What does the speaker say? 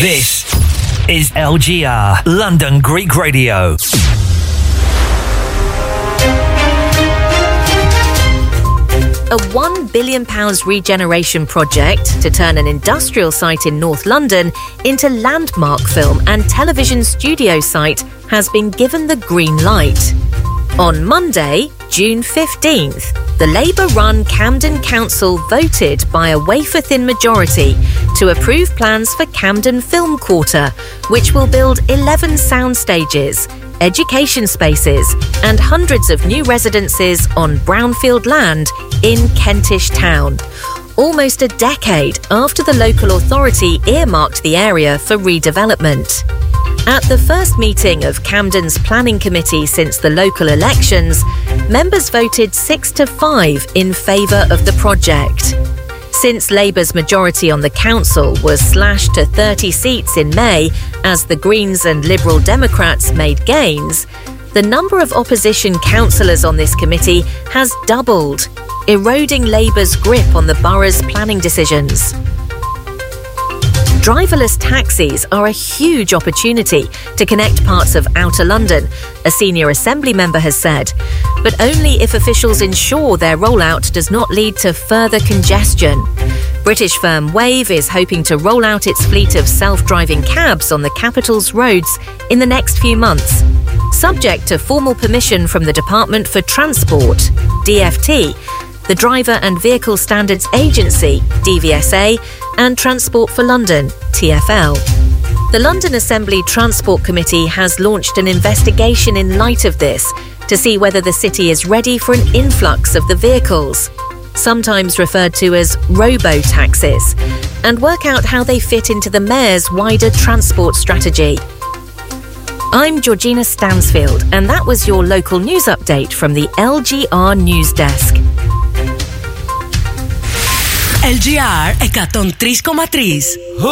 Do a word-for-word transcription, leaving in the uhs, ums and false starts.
This is L G R, London Greek Radio. A one billion pounds regeneration project to turn an industrial site in North London into landmark film and television studio site has been given the green light. On Monday, June fifteenth, the Labour-run Camden Council voted by a wafer-thin majority to approve plans for Camden Film Quarter, which will build eleven sound stages, education spaces and hundreds of new residences on brownfield land in Kentish Town, almost a decade after the local authority earmarked the area for redevelopment. At the first meeting of Camden's planning committee since the local elections, members voted six to five in favour of the project. Since Labour's majority on the council was slashed to thirty seats in May as the Greens and Liberal Democrats made gains, the number of opposition councillors on this committee has doubled, eroding Labour's grip on the borough's planning decisions. Driverless taxis are a huge opportunity to connect parts of outer London, a senior Assembly member has said, but only if officials ensure their rollout does not lead to further congestion. British firm Wave is hoping to roll out its fleet of self-driving cabs on the capital's roads in the next few months, subject to formal permission from the Department for Transport, D F T, the Driver and Vehicle Standards Agency, D V S A, and Transport for London, T F L. The London Assembly Transport Committee has launched an investigation in light of this to see whether the city is ready for an influx of the vehicles, sometimes referred to as robo-taxis, and work out how they fit into the Mayor's wider transport strategy. I'm Georgina Stansfield, and that was your local news update from the L G R News Desk. L G R εκατόν τρία κόμμα τρία.